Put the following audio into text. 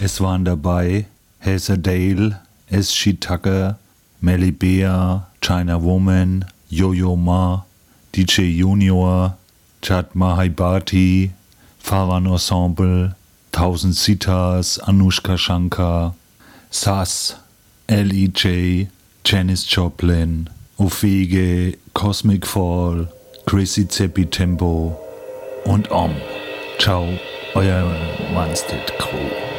Es waren dabei Heather Dale, S.G. Tucker, Melly Beer, China Woman, Yo-Yo Ma, DJ Junior, Chad Mahaibati, Farhan Ensemble, 1000 Sitars, Anushka Shankar, Sass, L.E.J., Janis Joplin, Ofege, Cosmic Fall, Chrissy Zeppi Tempo und Om. Ciao, euer Manstead Crew.